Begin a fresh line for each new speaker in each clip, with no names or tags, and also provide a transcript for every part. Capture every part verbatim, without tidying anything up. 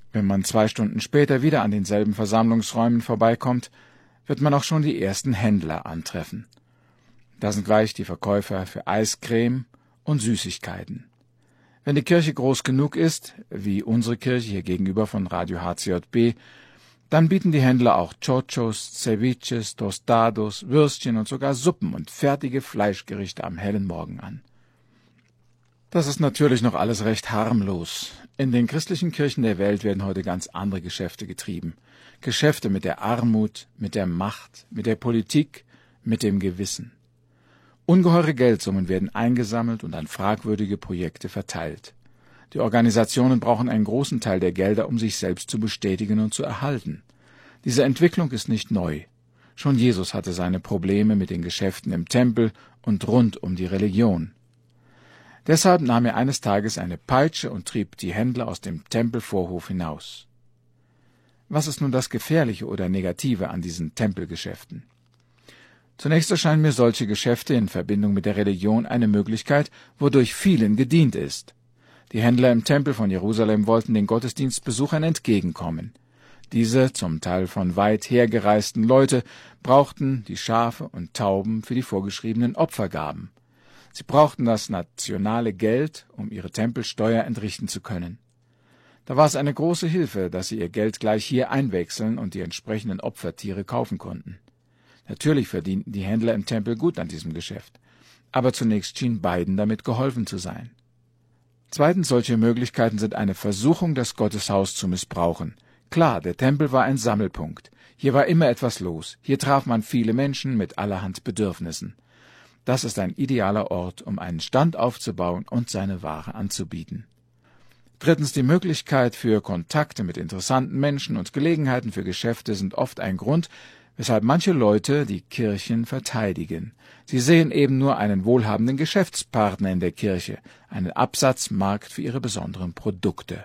Wenn man zwei Stunden später wieder an denselben Versammlungsräumen vorbeikommt, wird man auch schon die ersten Händler antreffen. Da sind gleich die Verkäufer für Eiscreme und Süßigkeiten. Wenn die Kirche groß genug ist, wie unsere Kirche hier gegenüber von Radio H C J B, dann bieten die Händler auch Chochos, Ceviches, Tostados, Würstchen und sogar Suppen und fertige Fleischgerichte am hellen Morgen an. Das ist natürlich noch alles recht harmlos. In den christlichen Kirchen der Welt werden heute ganz andere Geschäfte getrieben. Geschäfte mit der Armut, mit der Macht, mit der Politik, mit dem Gewissen. Ungeheure Geldsummen werden eingesammelt und an fragwürdige Projekte verteilt. Die Organisationen brauchen einen großen Teil der Gelder, um sich selbst zu bestätigen und zu erhalten. Diese Entwicklung ist nicht neu. Schon Jesus hatte seine Probleme mit den Geschäften im Tempel und rund um die Religion. Deshalb nahm er eines Tages eine Peitsche und trieb die Händler aus dem Tempelvorhof hinaus. Was ist nun das Gefährliche oder Negative an diesen Tempelgeschäften? Zunächst erscheinen mir solche Geschäfte in Verbindung mit der Religion eine Möglichkeit, wodurch vielen gedient ist. Die Händler im Tempel von Jerusalem wollten den Gottesdienstbesuchern entgegenkommen. Diese, zum Teil von weit hergereisten Leute, brauchten die Schafe und Tauben für die vorgeschriebenen Opfergaben. Sie brauchten das nationale Geld, um ihre Tempelsteuer entrichten zu können. Da war es eine große Hilfe, dass sie ihr Geld gleich hier einwechseln und die entsprechenden Opfertiere kaufen konnten. Natürlich verdienten die Händler im Tempel gut an diesem Geschäft, aber zunächst schien beiden damit geholfen zu sein. Zweitens, solche Möglichkeiten sind eine Versuchung, das Gotteshaus zu missbrauchen. Klar, der Tempel war ein Sammelpunkt. Hier war immer etwas los. Hier traf man viele Menschen mit allerhand Bedürfnissen. Das ist ein idealer Ort, um einen Stand aufzubauen und seine Ware anzubieten. Drittens, die Möglichkeit für Kontakte mit interessanten Menschen und Gelegenheiten für Geschäfte sind oft ein Grund, weshalb manche Leute die Kirchen verteidigen. Sie sehen eben nur einen wohlhabenden Geschäftspartner in der Kirche, einen Absatzmarkt für ihre besonderen Produkte.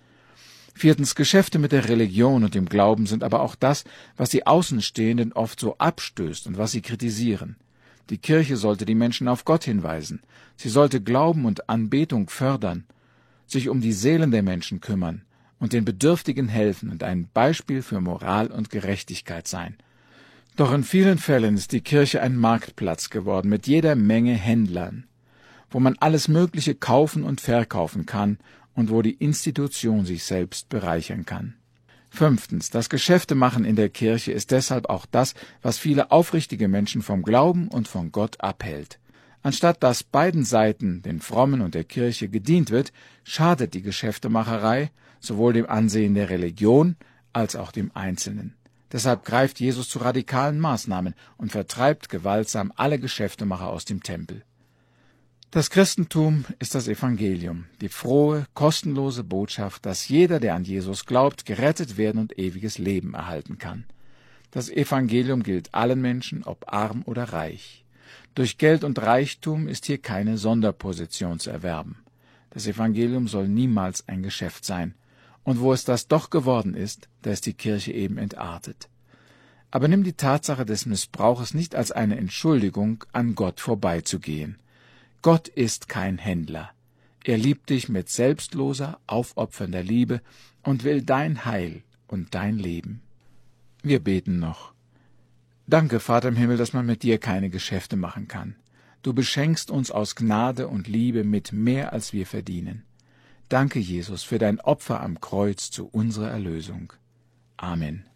Viertens, Geschäfte mit der Religion und dem Glauben sind aber auch das, was die Außenstehenden oft so abstößt und was sie kritisieren. Die Kirche sollte die Menschen auf Gott hinweisen. Sie sollte Glauben und Anbetung fördern, sich um die Seelen der Menschen kümmern und den Bedürftigen helfen und ein Beispiel für Moral und Gerechtigkeit sein. Doch in vielen Fällen ist die Kirche ein Marktplatz geworden mit jeder Menge Händlern, wo man alles Mögliche kaufen und verkaufen kann und wo die Institution sich selbst bereichern kann. Fünftens, das Geschäftemachen in der Kirche ist deshalb auch das, was viele aufrichtige Menschen vom Glauben und von Gott abhält. Anstatt dass beiden Seiten, den Frommen und der Kirche, gedient wird, schadet die Geschäftemacherei sowohl dem Ansehen der Religion als auch dem Einzelnen. Deshalb greift Jesus zu radikalen Maßnahmen und vertreibt gewaltsam alle Geschäftemacher aus dem Tempel. Das Christentum ist das Evangelium, die frohe, kostenlose Botschaft, dass jeder, der an Jesus glaubt, gerettet werden und ewiges Leben erhalten kann. Das Evangelium gilt allen Menschen, ob arm oder reich. Durch Geld und Reichtum ist hier keine Sonderposition zu erwerben. Das Evangelium soll niemals ein Geschäft sein. Und wo es das doch geworden ist, da ist die Kirche eben entartet. Aber nimm die Tatsache des Missbrauches nicht als eine Entschuldigung, an Gott vorbeizugehen. Gott ist kein Händler. Er liebt dich mit selbstloser, aufopfernder Liebe und will dein Heil und dein Leben. Wir beten noch. Danke, Vater im Himmel, dass man mit dir keine Geschäfte machen kann. Du beschenkst uns aus Gnade und Liebe mit mehr, als wir verdienen. Danke, Jesus, für dein Opfer am Kreuz zu unserer Erlösung. Amen.